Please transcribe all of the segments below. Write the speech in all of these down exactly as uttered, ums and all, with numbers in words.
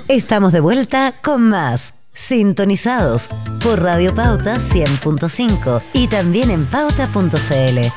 Estamos de vuelta con más Sintonizados por Radio Pauta cien punto cinco y también en pauta punto c l.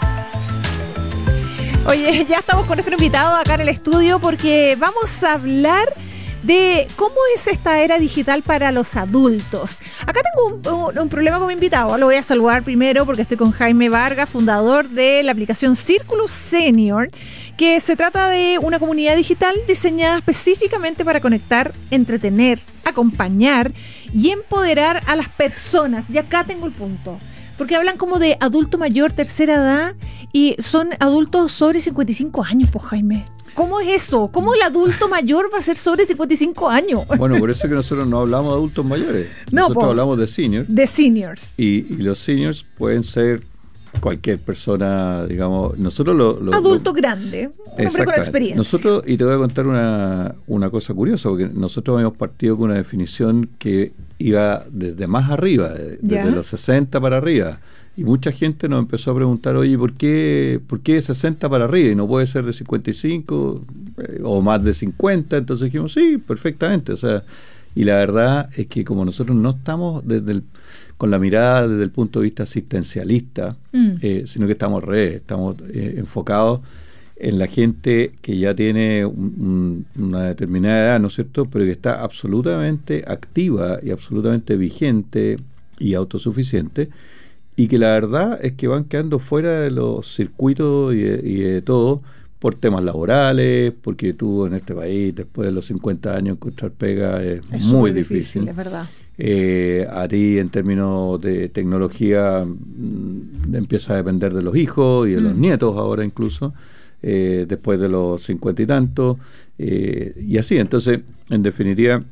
Oye, ya estamos con nuestro invitado acá en el estudio porque vamos a hablar de cómo es esta era digital para los adultos. Acá tengo un, un, un problema con mi invitado. Lo voy a saludar primero porque estoy con Jaime Vargas, fundador de la aplicación Círculo Senior, que se trata de una comunidad digital diseñada específicamente para conectar, entretener, acompañar y empoderar a las personas. Y acá tengo el punto. Porque hablan como de adulto mayor, tercera edad, y son adultos sobre cincuenta y cinco años, pues, Jaime. ¿Cómo es eso? ¿Cómo el adulto mayor va a ser sobre cincuenta y cinco años? Bueno, por eso es que nosotros no hablamos de adultos mayores. No, nosotros po, hablamos de seniors. De seniors. Y, y los seniors pueden ser cualquier persona, digamos, nosotros lo... lo adulto lo, grande, un hombre con experiencia. Nosotros, y te voy a contar una, una cosa curiosa, porque nosotros habíamos partido con una definición que iba desde más arriba, de, desde los sesenta para arriba. Y mucha gente nos empezó a preguntar, oye, ¿por qué, ¿por qué sesenta para arriba? Y no puede ser de cincuenta y cinco eh, o más de cincuenta. Entonces dijimos, sí, perfectamente. O sea, y la verdad es que como nosotros no estamos desde el, con la mirada desde el punto de vista asistencialista, mm. eh, sino que estamos re, estamos eh, enfocados en la gente que ya tiene un, un, una determinada edad, ¿no es cierto?, pero que está absolutamente activa y absolutamente vigente y autosuficiente, y que la verdad es que van quedando fuera de los circuitos y de, y de todo por temas laborales, porque tú en este país, después de los cincuenta años, encontrar pega es, es muy difícil. difícil. Es verdad. Eh, a ti, en términos de tecnología, mm, empieza a depender de los hijos y de mm. los nietos ahora incluso, eh, después de los cincuenta y tantos, eh, y así. Entonces, en definitiva,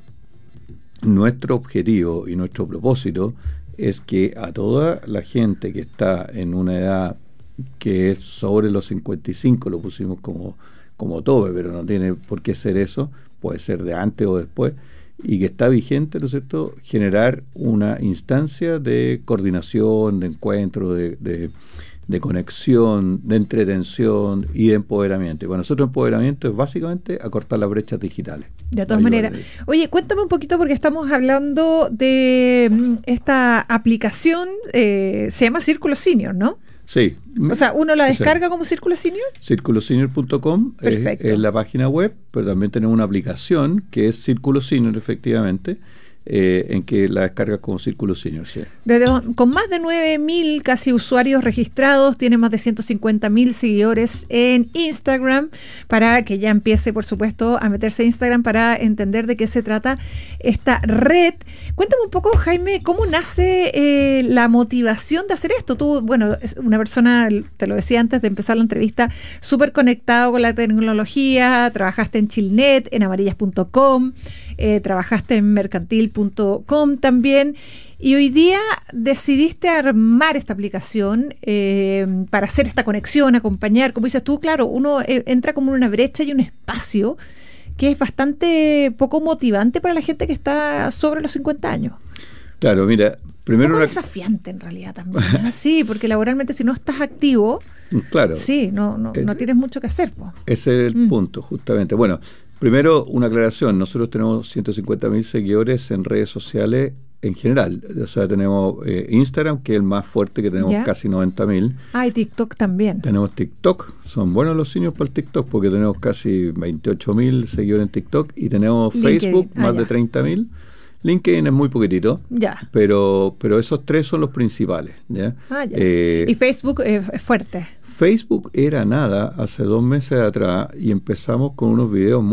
nuestro objetivo y nuestro propósito es que a toda la gente que está en una edad que es sobre los cincuenta y cinco, lo pusimos como, como tope, pero no tiene por qué ser eso, puede ser de antes o después, y que está vigente, ¿no es cierto?, generar una instancia de coordinación, de encuentro, de, de, de conexión, de entretención y de empoderamiento. Y para nosotros empoderamiento es básicamente acortar las brechas digitales. De todas maneras. Oye, cuéntame un poquito porque estamos hablando de esta aplicación, eh, se llama Círculo Senior, ¿no? Sí. O sea, ¿uno la descarga sí. como Círculo Senior? Círculo Senior punto com es, es la página web, pero también tenemos una aplicación que es Círculo Senior, efectivamente, eh, en que la descargas como Círculo Senior. Sí. Desde, con más de nueve mil casi usuarios registrados, tiene más de ciento cincuenta mil seguidores en Instagram, para que ya empiece, por supuesto, a meterse a Instagram para entender de qué se trata esta red. Cuéntame un poco, Jaime, ¿cómo nace eh, la motivación de hacer esto? Tú, bueno, es una persona, te lo decía antes de empezar la entrevista, súper conectado con la tecnología, trabajaste en Chilnet, en amarillas punto com, eh, trabajaste en mercantil punto com también, y hoy día decidiste armar esta aplicación eh, para hacer esta conexión, acompañar, como dices tú, claro, uno eh, entra como en una brecha y un espacio que es bastante poco motivante para la gente que está sobre los cincuenta años. Claro, mira, primero... Un poco una... desafiante en realidad también, ¿no? Sí, porque laboralmente si no estás activo, claro, sí, no, no, eh, no tienes mucho que hacer, po. Ese es el mm. punto, justamente. Bueno, primero una aclaración, nosotros tenemos ciento cincuenta mil seguidores en redes sociales en general, o sea, tenemos eh, Instagram, que es el más fuerte, que tenemos ¿Ya? casi noventa mil. Ah, y TikTok también. Tenemos TikTok, son buenos los seniors para el TikTok, porque tenemos casi veintiocho mil seguidores en TikTok, y tenemos LinkedIn. Facebook, ah, más ya. de treinta mil. LinkedIn es muy poquitito, ya. pero pero esos tres son los principales. ¿Ya? Ah, ya. Eh, y Facebook eh, es fuerte. Facebook era nada hace dos meses atrás, y empezamos con unos videos